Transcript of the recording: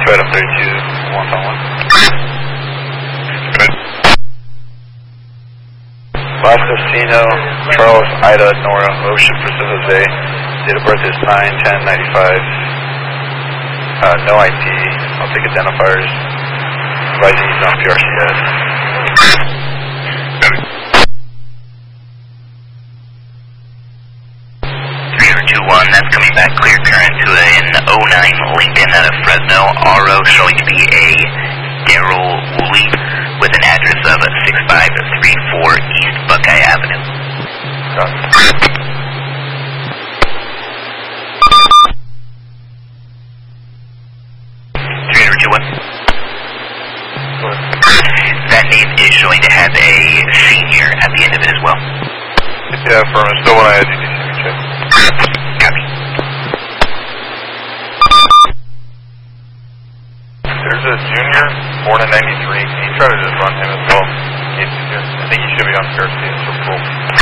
Phantom 32, 1-1. Good. Last Casino, Charles, Ida, Nora, Ocean for San Jose. Date of birth is 9/10/95. No ID. I'll take identifiers. Advising he's on PRCS. 3021, that's coming back clear current to an 09 Lincoln out of Fresno. RO showing to be a Daryl Woolley with an address of 6534 East Buckeye Avenue. Copy. 3021. That name is showing to have a senior at the end of it as well. Yeah, firm. Still one I had DDC check. Copy. There's a junior, born in 93. Can you try to just run him as well? I think he should be on PRCS for full.